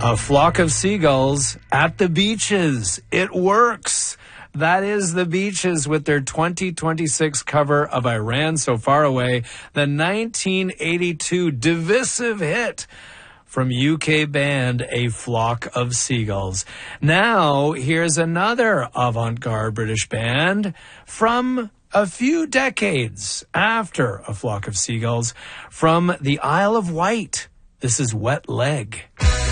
A flock of seagulls at the beaches. It works. That is the Beaches with their 2026 cover of I Ran So Far Away, the 1982 divisive hit from UK band A Flock of Seagulls. Now, here's another avant-garde British band from a few decades after A Flock of Seagulls, from the Isle of Wight. This is Wet Leg.